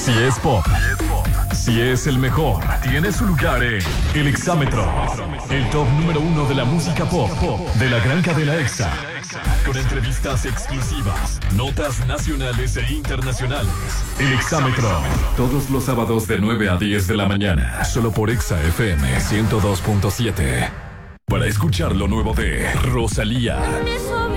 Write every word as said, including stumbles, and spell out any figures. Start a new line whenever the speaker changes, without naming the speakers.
Si es pop, si es el mejor, tiene su lugar en El Exámetro, el top número uno de la música pop de la gran cadena Exa. Con entrevistas exclusivas, notas nacionales e internacionales. El Exámetro, todos los sábados de nueve a diez de la mañana, solo por Exa F M ciento dos punto siete. Para escuchar lo nuevo de Rosalía.